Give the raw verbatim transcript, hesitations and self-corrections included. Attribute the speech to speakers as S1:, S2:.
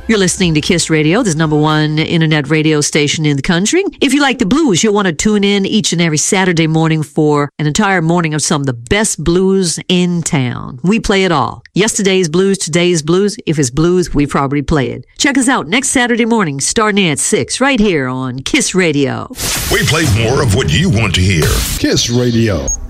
S1: You're listening to KISS Radio, the number one internet radio station in the country. If you like the blues, you'll want to tune in each and every Saturday morning for an entire morning of some of the best blues in town. We play it all. Yesterday's blues, today's blues. If it's blues, we probably play it. Check us out next Saturday morning, starting at six, right here on KISS Radio.
S2: We play more of what you want to hear.
S3: KISS Radio.